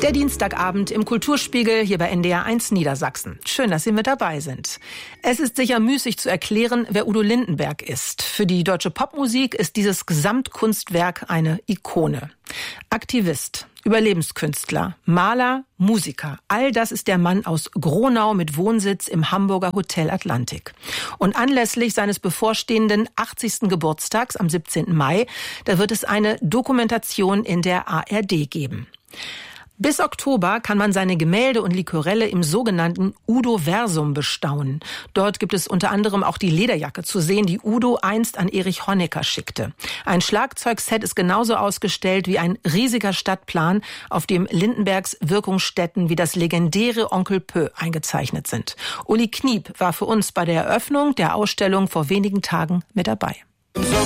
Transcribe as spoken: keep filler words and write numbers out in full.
Der Dienstagabend im Kulturspiegel hier bei N D R eins Niedersachsen. Schön, dass Sie mit dabei sind. Es ist sicher müßig zu erklären, wer Udo Lindenberg ist. Für die deutsche Popmusik ist dieses Gesamtkunstwerk eine Ikone. Aktivist, Überlebenskünstler, Maler, Musiker. All das ist der Mann aus Gronau mit Wohnsitz im Hamburger Hotel Atlantik. Und anlässlich seines bevorstehenden achtzigsten Geburtstags am siebzehnten Mai, da wird es eine Dokumentation in der A R D geben. Bis Oktober kann man seine Gemälde und Likorelle im sogenannten Udo-Versum bestaunen. Dort gibt es unter anderem auch die Lederjacke zu sehen, die Udo einst an Erich Honecker schickte. Ein Schlagzeugset ist genauso ausgestellt wie ein riesiger Stadtplan, auf dem Lindenbergs Wirkungsstätten wie das legendäre Onkel Pö eingezeichnet sind. Uli Kniep war für uns bei der Eröffnung der Ausstellung vor wenigen Tagen mit dabei.